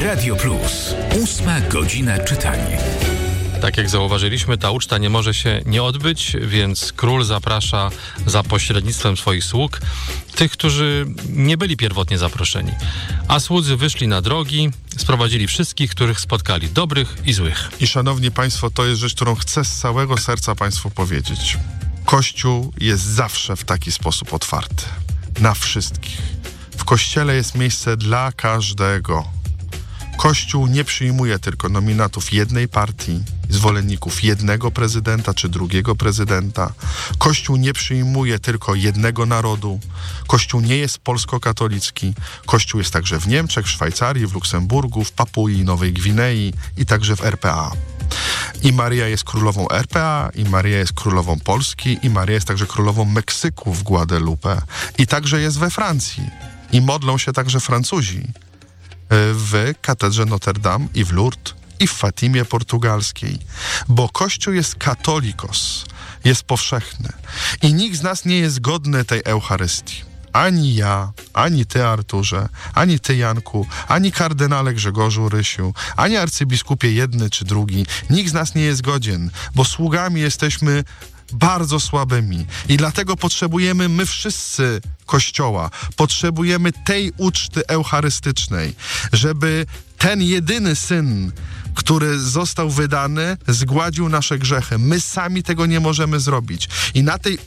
Radio Plus. 8 godzina czytania. Tak jak zauważyliśmy, ta uczta nie może się nie odbyć, więc król zaprasza za pośrednictwem swoich sług tych, którzy nie byli pierwotnie zaproszeni. A słudzy wyszli na drogi, sprowadzili wszystkich, których spotkali, dobrych i złych. I szanowni państwo, to jest rzecz, którą chcę z całego serca państwu powiedzieć. Kościół jest zawsze w taki sposób otwarty. Na wszystkich. W Kościele jest miejsce dla każdego. Kościół nie przyjmuje tylko nominatów jednej partii, zwolenników jednego prezydenta czy drugiego prezydenta. Kościół nie przyjmuje tylko jednego narodu. Kościół nie jest polsko-katolicki. Kościół jest także w Niemczech, w Szwajcarii, w Luksemburgu, w Papui, Nowej Gwinei i także w RPA. I Maria jest królową RPA, i Maria jest królową Polski, i Maria jest także królową Meksyku w Guadalupe. I także jest we Francji. I modlą się także Francuzi w katedrze Notre Dame i w Lourdes i w Fatimie portugalskiej. Bo Kościół jest katolikos, jest powszechny. I nikt z nas nie jest godny tej Eucharystii. Ani ja, ani ty, Arturze, ani ty, Janku, ani kardynale Grzegorzu Rysiu, ani arcybiskupie jedny czy drugi. Nikt z nas nie jest godzien, bo sługami jesteśmy bardzo słabymi. I dlatego potrzebujemy my wszyscy Kościoła. Potrzebujemy tej uczty eucharystycznej, żeby ten jedyny Syn, który został wydany, zgładził nasze grzechy. My sami tego nie możemy zrobić. I na tej